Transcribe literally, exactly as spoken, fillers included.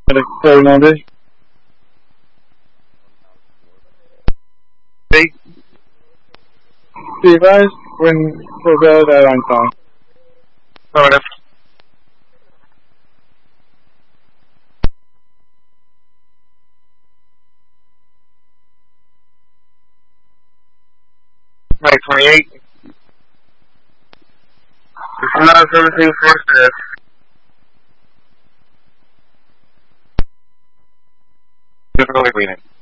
Sorry, Monday. Sí. Sí, guys, when we'll go that on time. Sobre. Like twenty-eight. It's not seventeen forces. Just really reading.